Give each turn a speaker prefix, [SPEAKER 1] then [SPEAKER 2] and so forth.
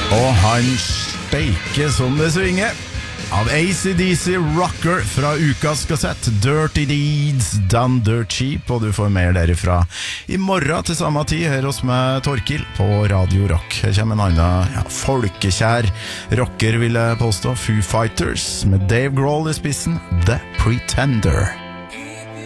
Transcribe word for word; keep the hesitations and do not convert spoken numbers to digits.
[SPEAKER 1] Og han steike som det svinger. Av A C D C Rocker fra ukas kassett Dirty Deeds Done Dirt Cheap. Og du får mer derifra i morgen til samme tid her hos meg, Torkil, på Radio Rock. Her kommer en annen ja, folkekjær rocker, vil jeg påstå, Foo Fighters, med Dave Grohl i spissen, The Pretender.